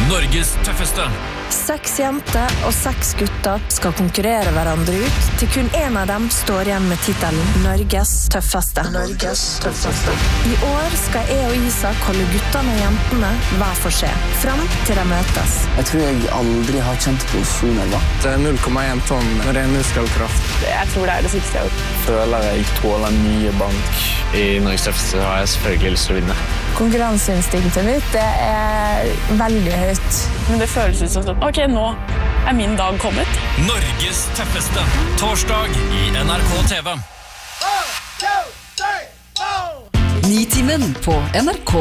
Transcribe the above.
Norges tøffeste. 6 jenter og 6 gutter skal konkurrere hverandre ut, til kun en av dem står igjen med titelen Norges tøffeste. I år skal jeg og Isak holde guttene og jentene hver for seg, frem til de møtes. Jeg tror jeg aldri har kjent på så nerver. Det er 0,1 tonn ren muskelkraft. Jeg tror det er det siste jeg har gjort. Føler jeg tåler mye bank. I Norges tøffeste har jeg selvfølgelig lyst til å vinne. Konkurranseinstinktet mitt, det er veldig høyt. Men det føles ut som sånn, ok, nå er min dag kommet. Norges tøffeste. Torsdag i NRK TV. 9-timen på NRK.